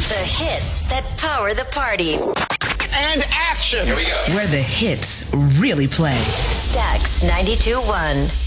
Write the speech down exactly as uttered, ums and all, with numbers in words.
The hits that power the party. And action. Here we go. Where the hits really play. Stax ninety-two point one.